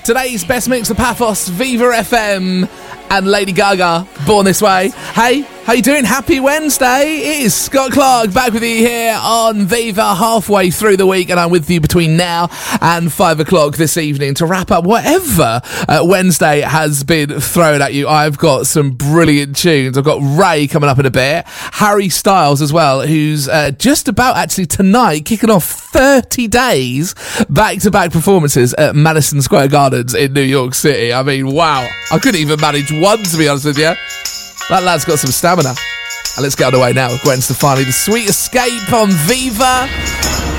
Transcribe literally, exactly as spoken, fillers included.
Today's best mix of Paphos, Viva F M, and Lady Gaga, Born This Way. Hey, how you doing? Happy Wednesday. It is Scott Clark back with you here on Viva halfway through the week, and I'm with you between now and five o'clock this evening to wrap up whatever uh, Wednesday has been thrown at you. I've got some brilliant tunes. I've got Ray coming up in a bit, Harry Styles as well, who's uh, just about actually tonight kicking off thirty days back-to-back performances at Madison Square Gardens in New York City. I mean, wow. I couldn't even manage one, to be honest with you. That lad's got some stamina. And let's get underway now with Gwen Stefani, The Sweet Escape on Viva.